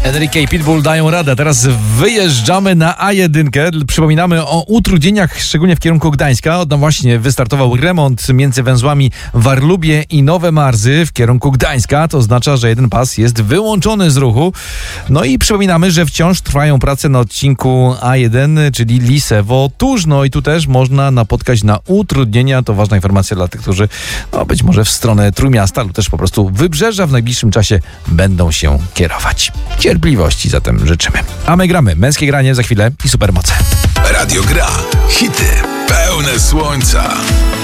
Enrique i Pitbull dają radę. Teraz wyjeżdżamy na A1. Przypominamy o utrudnieniach, szczególnie w kierunku Gdańska. No właśnie wystartował remont między węzłami Warlubie i Nowe Marzy w kierunku Gdańska. To oznacza, że jeden pas jest wyłączony z ruchu. No i przypominamy, że wciąż trwają prace na odcinku A1, czyli Lisewo-Tużno. I tu też można napotkać na utrudnienia. To ważna informacja dla tych, którzy być może w stronę Trójmiasta lub też po prostu Wybrzeża w najbliższym czasie będą się kierować. Cierpliwości zatem życzymy. A my gramy. Męskie granie za chwilę i supermoce. Radio Gra. Hity pełne słońca.